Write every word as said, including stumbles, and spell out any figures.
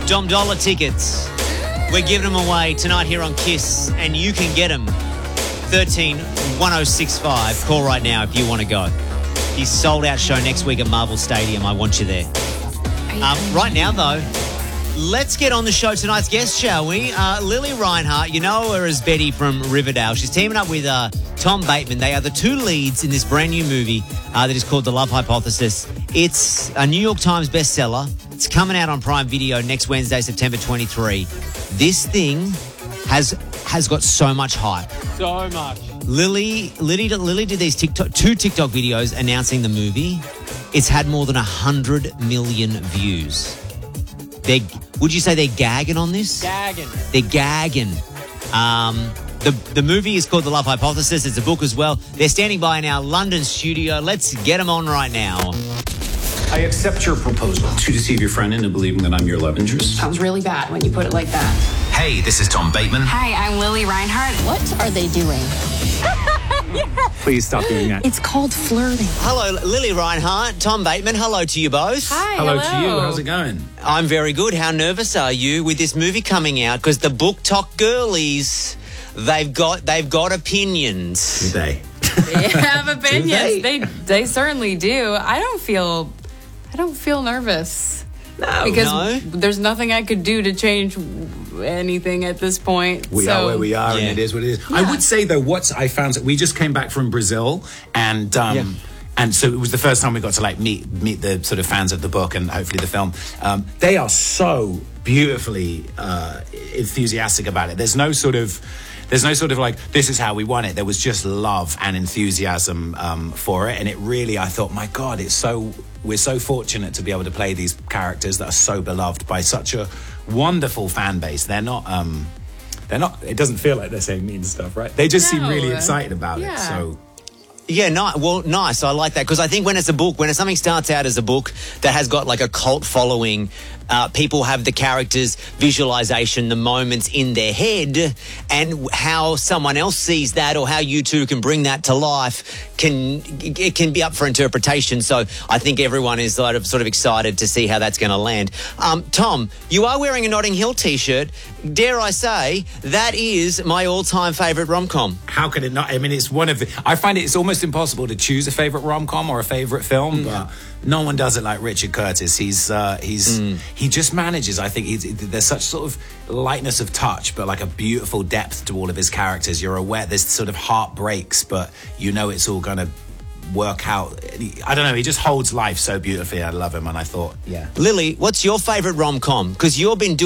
Dom Dollar tickets. We're giving them away tonight here on Kiss, and you can get them. thirteen one oh six five. Call right now if you want to go. His sold-out show next week at Marvel Stadium. I want you there. Um, right now, though, let's get on the show tonight's guest, shall we? Uh, Lili Reinhart, you know her as Betty from Riverdale. She's teaming up with uh, Tom Bateman. They are the two leads in this brand new movie uh, that is called The Love Hypothesis. It's a New York Times bestseller. It's coming out on Prime Video next Wednesday, September twenty-third. This thing has has got so much hype. So much. Lili, Lili, Lili did these TikTok, two TikTok videos announcing the movie. It's had more than one hundred million views. They're, would you say they're gagging on this? Gagging. They're gagging. Um, the, the movie is called The Love Hypothesis. It's a book as well. They're standing by in our London studio. Let's get them on right now. I accept your proposal to deceive your friend into believing that I'm your love interest. Sounds really bad when you put it like that. Hey, this is Tom Bateman. Hi, I'm Lili Reinhart. What are they doing? Please stop doing that. It's called flirting. Hello, Lili Reinhart, Tom Bateman. Hello to you both. Hi, Hello, to you. How's it going? I'm very good. How nervous are you with this movie coming out? Because the Book Talk girlies, they've got they've got opinions. Do they? They have opinions. they? they they certainly do. I don't feel I don't feel nervous. No, because no. there's nothing I could do to change anything at this point. We so. are where we are, Yeah. and it is what it is. Yeah. I would say, though, what I found, we just came back from Brazil, and um, Yeah. and so it was the first time we got to like meet meet the sort of fans of the book and hopefully the film. Um, they are so beautifully uh, enthusiastic about it. There's no sort of There's no sort of like, this is how we want it. There was just love and enthusiasm um, for it. And it really, I thought, my God, it's so, we're so fortunate to be able to play these characters that are so beloved by such a wonderful fan base. They're not, um, they're not, it doesn't feel like they're saying mean stuff, right? They just seem No. really excited about Yeah. it. So Yeah, no, well, nice. I like that because I think when it's a book, when something starts out as a book that has got like a cult following, uh, people have the characters' visualization, the moments in their head, and how someone else sees that or how you two can bring that to life can it can be up for interpretation. So I think everyone is sort of sort of excited to see how that's going to land. Um, Tom, you are wearing a Notting Hill t-shirt. Dare I say that is my all-time favourite rom-com. how could it not? I mean, it's one of the, I find it, it's almost impossible to choose a favorite rom-com or a favorite film, but no one does it like Richard Curtis. He's, uh, he's, he just manages. I think he's, there's such sort of lightness of touch, but like a beautiful depth to all of his characters. You're aware there's sort of heartbreaks, but you know it's all going to work out. I don't know. He just holds life so beautifully. I love him, and I thought, yeah. Lili, what's your favourite rom-com? Because you've been doing